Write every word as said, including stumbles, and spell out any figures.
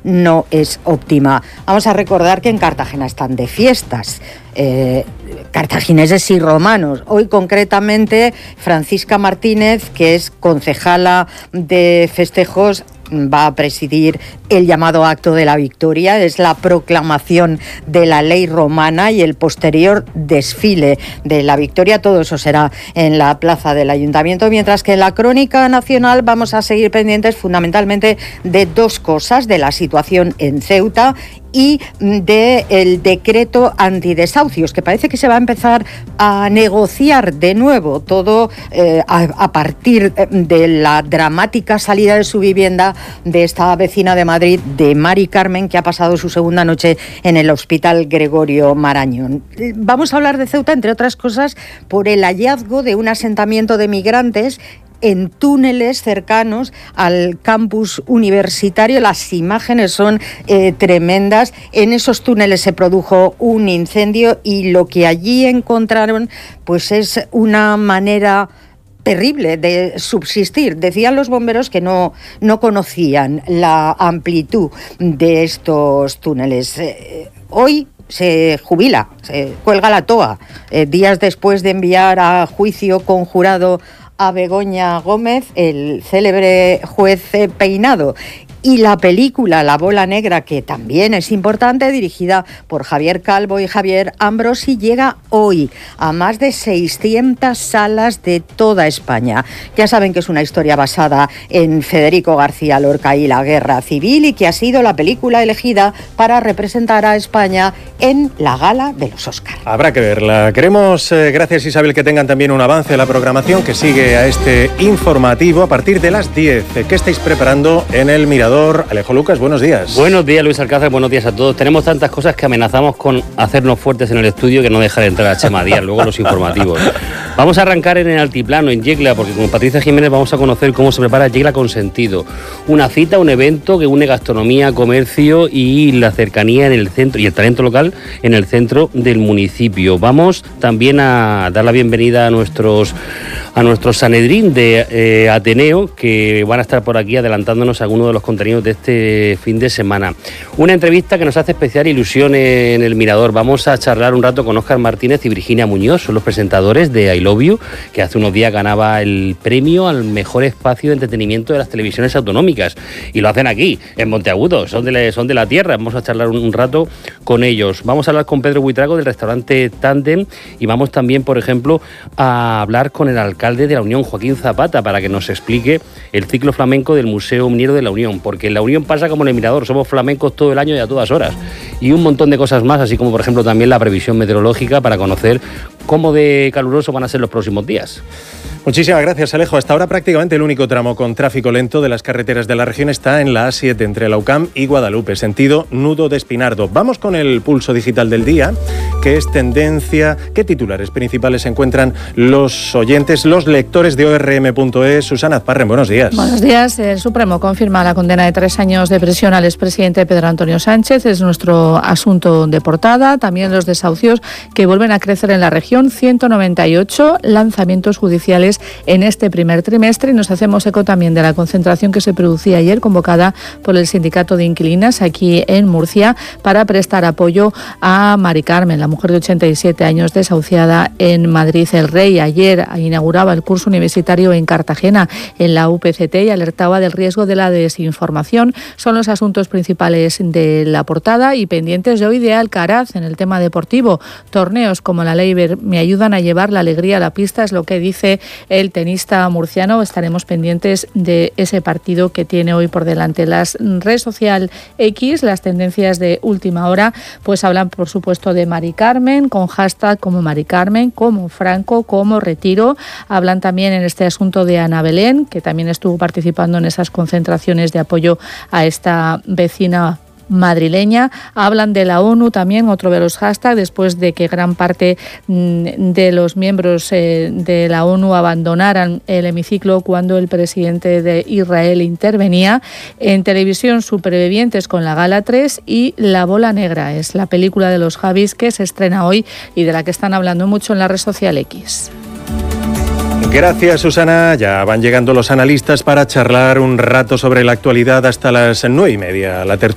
no es óptima. Vamos a recordar que en Cartagena están de fiestas, eh, cartagineses y romanos. Hoy concretamente Francisca Martínez, que es concejala de festejos, va a presidir el llamado acto de la victoria. Es la proclamación de la ley romana y el posterior desfile de la victoria. Todo eso será en la plaza del Ayuntamiento, mientras que en la crónica nacional vamos a seguir pendientes fundamentalmente de dos cosas: de la situación en Ceuta y del decreto antidesahucios, que parece que se va a empezar a negociar de nuevo, todo eh, a, a partir de la dramática salida de su vivienda de esta vecina de Madrid, de Mari Carmen, que ha pasado su segunda noche en el Hospital Gregorio Marañón. Vamos a hablar de Ceuta, entre otras cosas, por el hallazgo de un asentamiento de migrantes en túneles cercanos al campus universitario. Las imágenes son eh, tremendas. En esos túneles se produjo un incendio y lo que allí encontraron pues es una manera terrible de subsistir. Decían los bomberos que no, no conocían la amplitud de estos túneles. Eh, hoy se jubila, se cuelga la toga, eh, días después de enviar a juicio conjurado a Begoña Gómez, el célebre juez Peinado. Y la película La Bola Negra, que también es importante, dirigida por Javier Calvo y Javier Ambrosi, llega hoy a más de seiscientas salas de toda España. Ya saben que es una historia basada en Federico García Lorca y la Guerra Civil, y que ha sido la película elegida para representar a España en la gala de los Oscar. Habrá que verla. Queremos, eh, gracias Isabel, que tengan también un avance de la programación que sigue a este informativo a partir de las diez. ¿Qué estáis preparando en el Mirador? Alejo Lucas, buenos días. Buenos días, Luis Alcázar, buenos días a todos. Tenemos tantas cosas que amenazamos con hacernos fuertes en el estudio que no dejar de entrar a Chema Díaz, luego los informativos. Vamos a arrancar en el altiplano, en Yecla, porque con Patricia Jiménez vamos a conocer cómo se prepara Yecla con Sentido. Una cita, un evento que une gastronomía, comercio y la cercanía en el centro, y el talento local en el centro del municipio. Vamos también a dar la bienvenida a nuestros a nuestros Sanedrín de eh, Ateneo, que van a estar por aquí adelantándonos algunos de los contenidos de este fin de semana. Una entrevista que nos hace especial ilusión en el Mirador. Vamos a charlar un rato con Óscar Martínez y Virginia Muñoz, son los presentadores de I Love You, que hace unos días ganaba el premio al mejor espacio de entretenimiento de las televisiones autonómicas, y lo hacen aquí, en Monteagudo, son de la, son de la tierra. Vamos a charlar un, un rato con ellos. Vamos a hablar con Pedro Buitrago del restaurante Tándem, y vamos también, por ejemplo, a hablar con el alcalde de la Unión, Joaquín Zapata, para que nos explique el ciclo flamenco del Museo Minero de la Unión, porque en la Unión pasa como en el Mirador, somos flamencos todo el año y a todas horas, y un montón de cosas más, así como por ejemplo también la previsión meteorológica para conocer cómo de caluroso van a ser los próximos días. Muchísimas gracias, Alejo. Hasta ahora prácticamente el único tramo con tráfico lento de las carreteras de la región está en la A siete entre la U C A M y Guadalupe, sentido Nudo de Espinardo. Vamos con el pulso digital del día, que es tendencia. ¿Qué titulares principales encuentran los oyentes, los lectores de O R M punto es? Susana Azparren, buenos días. Buenos días. El Supremo confirma la condena de tres años de prisión al expresidente Pedro Antonio Sánchez. Es nuestro asunto de portada. También los desahucios que vuelven a crecer en la región. ciento noventa y ocho lanzamientos judiciales en este primer trimestre, y nos hacemos eco también de la concentración que se producía ayer, convocada por el Sindicato de Inquilinas aquí en Murcia, para prestar apoyo a Mari Carmen, la mujer de ochenta y siete años desahuciada en Madrid el Rey. Ayer inauguraba el curso universitario en Cartagena, en la U P C T, y alertaba del riesgo de la desinformación. Son los asuntos principales de la portada, y pendientes de hoy de Alcaraz en el tema deportivo. Torneos como la Leiber me ayudan a llevar la alegría a la pista, es lo que dice el tenista murciano. Estaremos pendientes de ese partido que tiene hoy por delante. Las redes social X, las tendencias de última hora, pues hablan por supuesto de Mari Carmen, con hashtag como Mari Carmen, como Franco, como Retiro. Hablan también en este asunto de Ana Belén, que también estuvo participando en esas concentraciones de apoyo a esta vecina madrileña. Hablan de la ONU también, otro de los hashtags, después de que gran parte de los miembros eh, de la ONU abandonaran el hemiciclo cuando el presidente de Israel intervenía. En televisión, Supervivientes con la Gala tres y La Bola Negra, es la película de los Javis que se estrena hoy y de la que están hablando mucho en la red social X. Gracias, Susana. Ya van llegando los analistas para charlar un rato sobre la actualidad hasta las nueve y media. La tertulia